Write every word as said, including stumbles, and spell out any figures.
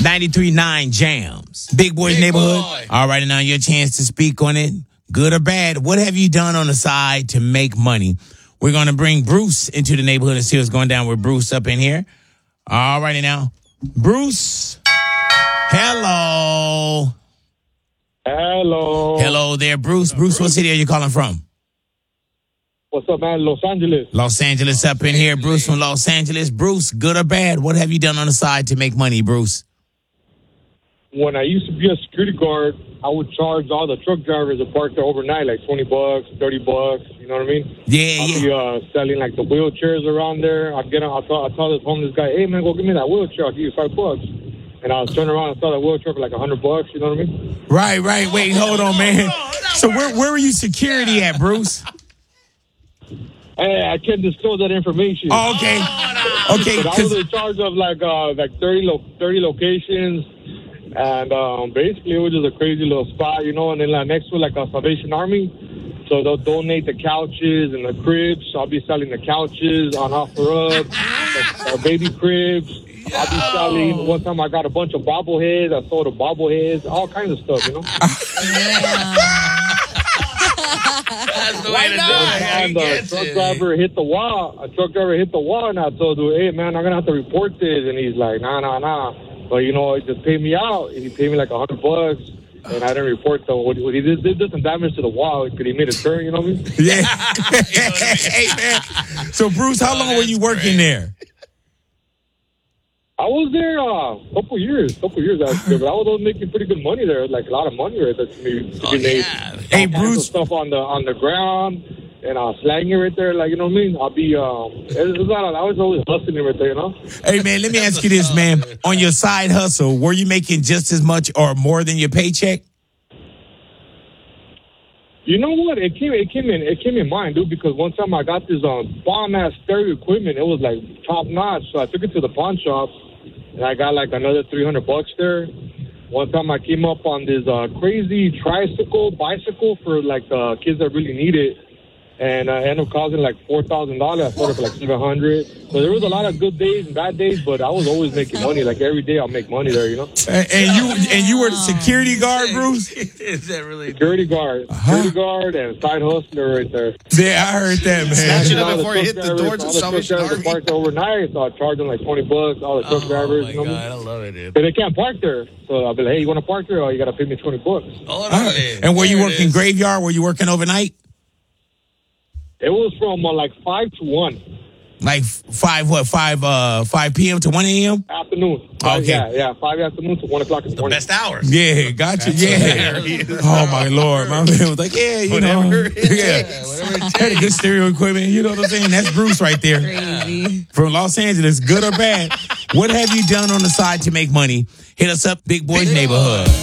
ninety-three point nine Jams. Big Boy's Big Neighborhood. Boy. All right, and now your chance to speak on it. Good or bad, what have you done on the side to make money? We're going to bring Bruce into the neighborhood and see what's going down with Bruce up in here. All righty now. Bruce. Hello. Hello. Hello there, Bruce. Bruce, what city are you calling from? What's up, man? Los Angeles. Los Angeles up in here. Bruce from Los Angeles. Bruce, good or bad, what have you done on the side to make money, Bruce? When I used to be a security guard, I would charge all the truck drivers that park there overnight, like twenty bucks, thirty bucks. You know what I mean? Yeah, I'll yeah. be uh, selling like the wheelchairs around there. I'd get, I'll tell, I'll tell this homeless guy, hey man, go give me that wheelchair. I'll give you five bucks. And I'll turn around and sell that wheelchair for like a hundred bucks. You know what I mean? Right, right. Wait, hold on, man. So where where were you security at, Bruce? Hey, I can't disclose that information. Oh, okay. Okay. But I 'cause- was in charge of like uh, like thirty, lo- thirty locations. And um, basically, it was just a crazy little spot, you know. And then like, next to like a Salvation Army. So they'll donate the couches and the cribs. So I'll be selling the couches on OfferUp, the, the baby cribs. I'll be selling. One time I got a bunch of bobbleheads. I sold the bobbleheads, all kinds of stuff, you know. That's the way to do it. And the truck driver hit the wall. A truck driver hit the wall, and I told him, hey, man, I'm going to have to report this. And he's like, nah, nah, nah. But, you know, he just paid me out. He paid me like a hundred bucks. And I didn't report, so what he did, did some damage to the wall because he made a turn, you know what I mean? Yeah. Hey, man. So, Bruce, how long were you working there? I was there uh, a couple years, couple years actually, but I was making pretty good money there, like a lot of money right there to me. To Oh, be made. yeah. Hey, All kinds of Bruce. stuff on the on the ground and uh, slanging right there, like you know what I mean. I'll be um, it's, it's not, I was always hustling right there, you know. Hey, man, let me ask you this, man. On your side hustle, were you making just as much or more than your paycheck? You know what? It came it came in it came in mind, dude. Because one time I got this um bomb ass stereo equipment. It was like top notch, so I took it to the pawn shop. And I got like another three hundred bucks there. One time I came up on this uh, crazy tricycle, bicycle for like uh, kids that really need it. And I ended up costing like four thousand dollars. I sold it for like seven hundred dollars. So there was a lot of good days and bad days, but I was always making money. Like every day I'll make money there, you know? And, and you and you were the security guard, Bruce? Is that really? Security guard. Security guard and side hustler right there. Yeah, I heard that, man. Snatch it up All the before you hit truck the drivers- doors of all the truck Salvation drivers Army. parked overnight, so I charge them like twenty bucks. All the truck Oh, drivers, my you know what God. I I mean? love it, dude. But they can't park there. So I'll be like, hey, you want to park there? Oh, you got to pay me twenty bucks. Hold Uh, on, man. and were you There it working is. graveyard? Were you working overnight? It was from uh, like five to one Like five what? Five uh five p.m. to one a.m. afternoon. Okay. Yeah, yeah, five afternoon to one o'clock in the The morning. best hours. Yeah, gotcha. Yeah. Oh my Lord, my man was like, yeah, you know, Whatever it is. yeah. Whatever it Had a good stereo equipment. You know what I'm saying? That's Bruce right there Crazy. from Los Angeles. Good or bad? What have you done on the side to make money? Hit us up, Big Boys Neighborhood.